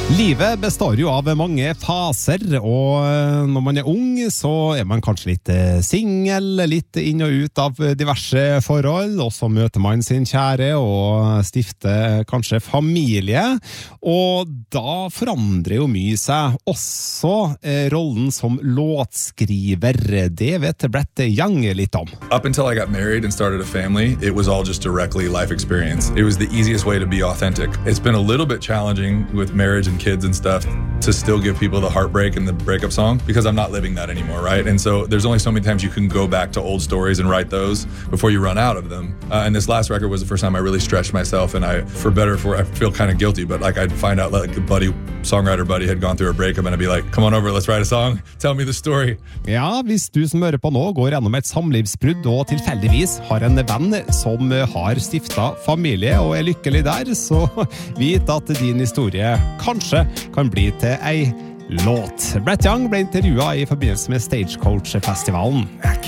Livet består jo av mange faser, og når man ung så man kanskje litt singel, litt inn og ut av diverse forhold, og så møter man sin kjære og stifter kanskje familie, og da forandrer jo mye seg, også rollen som låtskriver. Det vet Brett Young litt om. Up until I got married and started a family, it was all just directly life experience. It was the easiest way to be authentic. It's been a little bit challenging with marriage and kids and stuff to still give people the heartbreak and the breakup song because I'm not living that anymore, right? And so there's only so many times you can go back to old stories and write those before you run out of them. And this last record was the first time I really stretched myself, and I feel kind of guilty, but like I'd find out like a songwriter buddy had gone through a breakup, and I'd be like, come on over, let's write a song, tell me the story. Ja, hvis du som hører på nå går gjennom et samlivsbrudd og tilfeldigvis har en venn som har stiftet familie og lykkelig der, så vit at din historie kanskje kan bli til ei låt. Brett Young ble intervjuet i forbindelse med Stagecoach-festivalen.